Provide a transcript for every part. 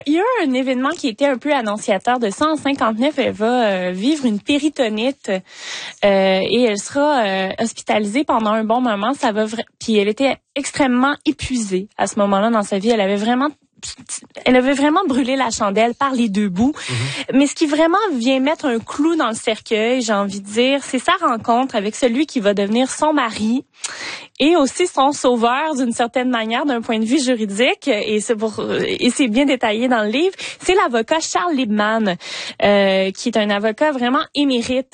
Il y a un événement qui était un peu annonciateur de ça. En 59, elle va vivre une péritonite et elle sera hospitalisée pendant un bon moment. Puis elle était extrêmement épuisée à ce moment-là dans sa vie. Elle avait vraiment brûlé la chandelle par les deux bouts. Mais ce qui vraiment vient mettre un clou dans le cercueil, j'ai envie de dire, c'est sa rencontre avec celui qui va devenir son mari et aussi son sauveur d'une certaine manière d'un point de vue juridique. Et c'est bien détaillé dans le livre. C'est l'avocat Charles Liebman, qui est un avocat vraiment émérite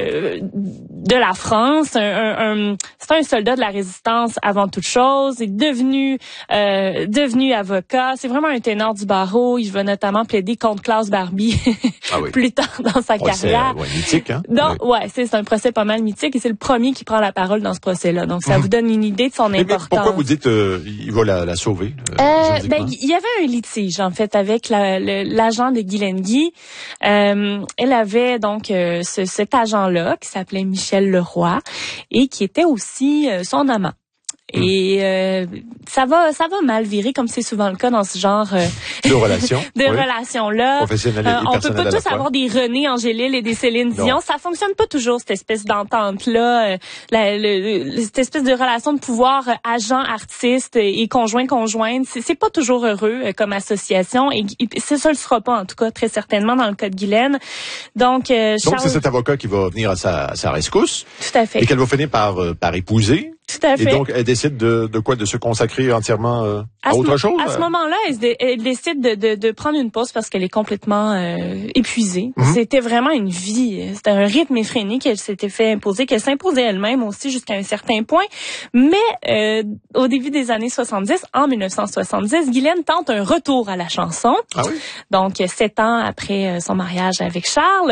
de la France. C'est un soldat de la résistance avant toute chose. Il est devenu avocat. C'est vraiment un ténor du barreau. Il va notamment plaider contre Klaus Barbie plus tard dans sa carrière. C'est mythique, hein? Donc, c'est un procès pas mal mythique et c'est le premier qui prend la parole dans ce procès-là. Donc, ça vous donne une idée de son importance. Mais pourquoi vous dites il va la sauver? Il y avait un litige, en fait, avec l'agent de Guylaine Guy. Elle avait donc cet agent-là qui s'appelait Michel Leroy et qui était aussi son amant. Et ça va mal virer, comme c'est souvent le cas dans ce genre de relations. relations-là. Professionnelles et on peut pas tous personnelles avoir des René Angélil et des Céline Dion. Non. Ça fonctionne pas toujours, cette espèce d'entente-là, cette espèce de relation de pouvoir agent-artiste et conjoint-conjointe. C'est pas toujours heureux comme association et ça le sera pas, en tout cas, très certainement dans le cas de Guylaine. Donc c'est cet avocat qui va venir à sa rescousse. Tout à fait. Et qu'elle va finir par épouser. Tout à fait. Et donc, elle décide de se consacrer entièrement à autre chose? À ce moment-là, elle décide de prendre une pause parce qu'elle est complètement épuisée. C'était vraiment une vie. C'était un rythme effréné qu'elle s'était fait imposer, qu'elle s'imposait elle-même aussi jusqu'à un certain point. Mais au début des années 70, en 1970, Guylaine tente un retour à la chanson. Ah oui? Donc, 7 ans après son mariage avec Charles.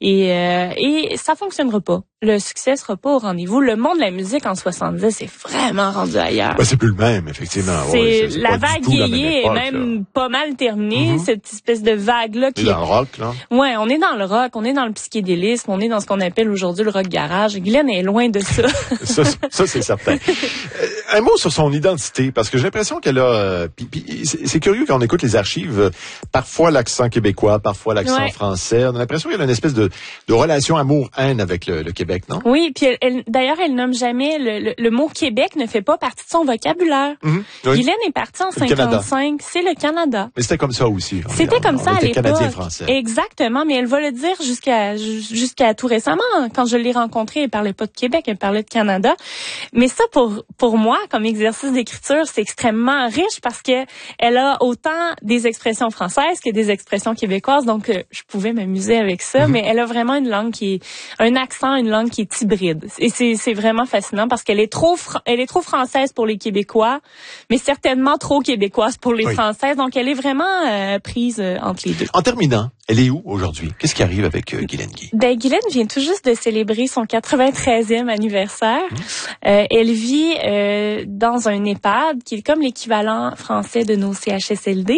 Et ça fonctionnera pas. Le succès sera pas au rendez-vous. Le monde de la musique en 70 c'est vraiment rendu ailleurs. C'est plus le même, effectivement. C'est la vague vieillie est même pas mal terminée, cette espèce de vague-là qui est dans le rock, là. Ouais, on est dans le rock, on est dans le psychédélisme, on est dans ce qu'on appelle aujourd'hui le rock garage. Guylaine est loin de ça. ça c'est certain. Un mot sur son identité, parce que j'ai l'impression qu'elle a... c'est curieux quand on écoute les archives, parfois l'accent québécois, parfois l'accent français. On a l'impression qu'il y a une espèce de relation amour-haine avec le Québec, non? Oui, puis d'ailleurs, elle nomme jamais le mot Québec ne fait pas partie de son vocabulaire. Oui. Guylaine est partie en 55, c'est le Canada. Mais c'était comme ça aussi. C'était comme ça à l'époque. Canadien-français. Exactement, mais elle va le dire jusqu'à tout récemment. Quand je l'ai rencontrée, elle parlait pas de Québec, elle parlait de Canada. Mais ça, pour moi, comme exercice d'écriture, c'est extrêmement riche parce que elle a autant des expressions françaises que des expressions québécoises. Donc, je pouvais m'amuser avec ça, mais elle a vraiment une langue un accent, une langue qui est hybride. Et c'est vraiment fascinant parce qu'elle est trop française pour les Québécois, mais certainement trop québécoise pour les Françaises. Donc, elle est vraiment prise entre les deux. En terminant, elle est où aujourd'hui? Qu'est-ce qui arrive avec Guylaine Guy? Guylaine vient tout juste de célébrer son 93e anniversaire. Elle vit dans un EHPAD qui est comme l'équivalent français de nos CHSLD.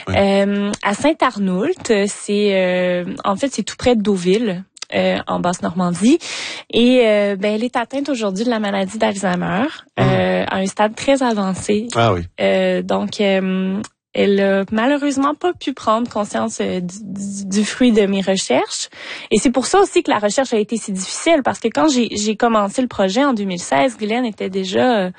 À Saint-Arnoult. En fait, c'est tout près de Deauville. En Basse-Normandie. Et elle est atteinte aujourd'hui de la maladie d'Alzheimer à un stade très avancé. Ah oui. Donc, elle a malheureusement pas pu prendre conscience du fruit de mes recherches. Et c'est pour ça aussi que la recherche a été si difficile, parce que quand j'ai commencé le projet en 2016, Guylaine était déjà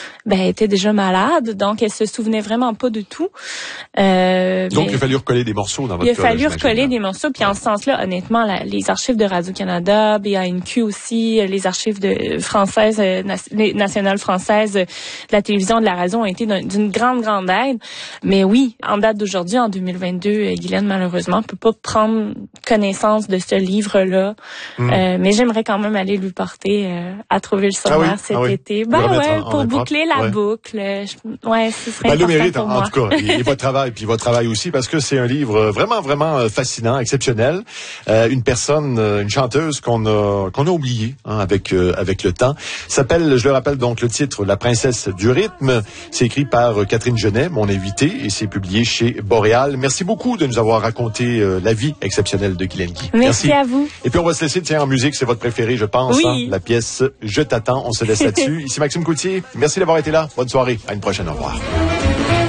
malade, donc elle se souvenait vraiment pas de tout. Donc il a fallu recoller des morceaux dans votre Il a fallu recoller des morceaux, puis en ce sens-là, honnêtement, les archives de Radio-Canada, BANQ aussi, les archives françaises, nationales françaises, de la télévision, de la radio ont été d'une grande aide. Mais oui, en date d'aujourd'hui, en 2022, Guylaine, malheureusement, peut pas prendre connaissance de ce livre-là. Mais j'aimerais quand même aller lui porter à trouver le sommaire cet été. Pour boucler la boucle. Ce serait important. Le mérite, pour moi. en tout cas. Et votre travail aussi, parce que c'est un livre vraiment fascinant, exceptionnel. Une chanteuse qu'on a oubliée avec le temps. S'appelle, je le rappelle donc, le titre, La princesse du rythme. C'est écrit par Catherine Genet, mon invitée, et c'est publié chez Boréal. Merci beaucoup de nous avoir raconté la vie exceptionnelle de Guylaine Guy. Merci à vous. Et puis on va se laisser, en musique, c'est votre préféré, je pense. Oui. La pièce Je t'attends, on se laisse là-dessus. Ici Maxime Coutier, merci d'avoir été là. Bonne soirée, à une prochaine, au revoir.